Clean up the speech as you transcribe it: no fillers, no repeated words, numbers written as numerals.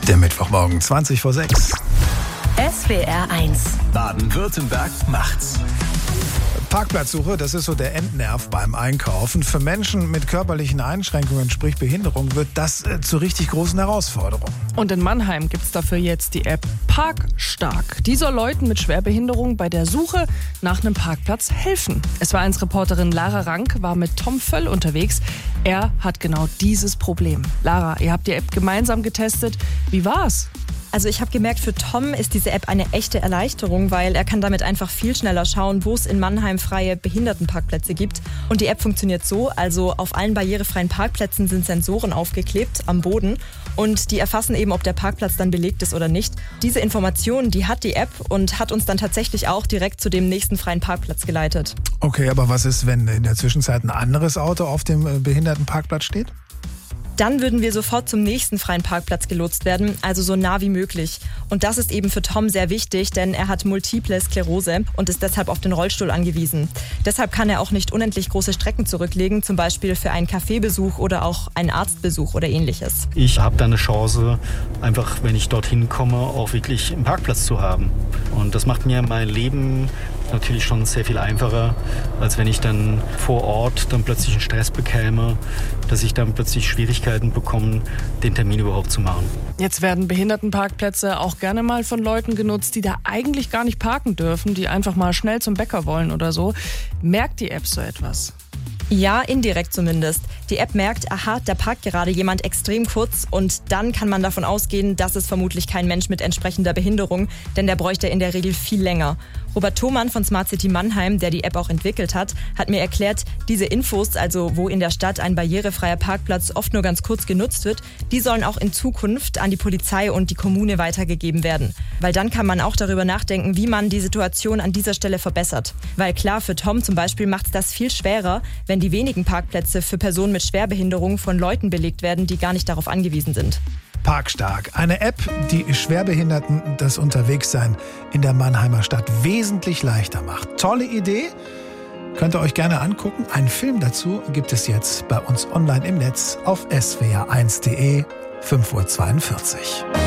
Der Mittwochmorgen, 20:06. SWR 1. Baden-Württemberg macht's. Parkplatzsuche, das ist so der Endnerv beim Einkaufen. Für Menschen mit körperlichen Einschränkungen, sprich Behinderung, wird das zur richtig großen Herausforderung. Und in Mannheim gibt's dafür jetzt die App Parkstark. Die soll Leuten mit Schwerbehinderung bei der Suche nach einem Parkplatz helfen. SWR1-Reporterin Lara Rank war mit Tom Völl unterwegs. Er hat genau dieses Problem. Lara, ihr habt die App gemeinsam getestet. Wie war's? Also ich habe gemerkt, für Tom ist diese App eine echte Erleichterung, weil er kann damit einfach viel schneller schauen, wo es in Mannheim freie Behindertenparkplätze gibt. Und die App funktioniert so, also auf allen barrierefreien Parkplätzen sind Sensoren aufgeklebt am Boden und die erfassen eben, ob der Parkplatz dann belegt ist oder nicht. Diese Informationen, die hat die App und hat uns dann tatsächlich auch direkt zu dem nächsten freien Parkplatz geleitet. Okay, aber was ist, wenn in der Zwischenzeit ein anderes Auto auf dem Behindertenparkplatz steht? Dann würden wir sofort zum nächsten freien Parkplatz gelotst werden, also so nah wie möglich. Und das ist eben für Tom sehr wichtig, denn er hat multiple Sklerose und ist deshalb auf den Rollstuhl angewiesen. Deshalb kann er auch nicht unendlich große Strecken zurücklegen, zum Beispiel für einen Kaffeebesuch oder auch einen Arztbesuch oder ähnliches. Ich habe da eine Chance, einfach, wenn ich dorthin komme, auch wirklich einen Parkplatz zu haben. Und das macht mir mein Leben natürlich schon sehr viel einfacher, als wenn ich dann vor Ort dann plötzlich einen Stress bekäme, dass ich dann plötzlich Schwierigkeiten bekomme, den Termin überhaupt zu machen. Jetzt werden Behindertenparkplätze auch gerne mal von Leuten genutzt, die da eigentlich gar nicht parken dürfen, die einfach mal schnell zum Bäcker wollen oder so. Merkt die App so etwas? Ja, indirekt zumindest. Die App merkt, aha, da parkt gerade jemand extrem kurz und dann kann man davon ausgehen, das ist vermutlich kein Mensch mit entsprechender Behinderung, denn der bräuchte in der Regel viel länger. Robert Thomann von Smart City Mannheim, der die App auch entwickelt hat mir erklärt, diese Infos, also wo in der Stadt ein barrierefreier Parkplatz oft nur ganz kurz genutzt wird, die sollen auch in Zukunft an die Polizei und die Kommune weitergegeben werden. Weil dann kann man auch darüber nachdenken, wie man die Situation an dieser Stelle verbessert. Weil klar, für Tom zum Beispiel macht es das viel schwerer, wenn die wenigen Parkplätze für Personen mit Schwerbehinderung von Leuten belegt werden, die gar nicht darauf angewiesen sind. Parkstark, eine App, die Schwerbehinderten das Unterwegssein in der Mannheimer Stadt wesentlich leichter macht. Tolle Idee, könnt ihr euch gerne angucken. Einen Film dazu gibt es jetzt bei uns online im Netz auf swr1.de, 5:42 Uhr.